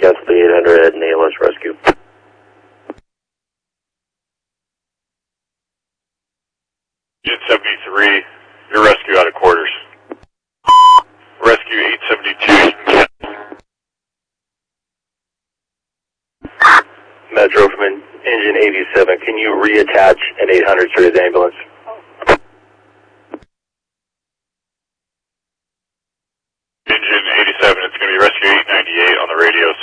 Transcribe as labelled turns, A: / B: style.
A: cancel the 800 and ALS rescue.
B: Engine 73, your rescue out of quarters. Rescue 872.
A: Metro from engine 87, can you reattach an 800 series ambulance?
B: Engine 87, it's going to be rescue 898 on the radio,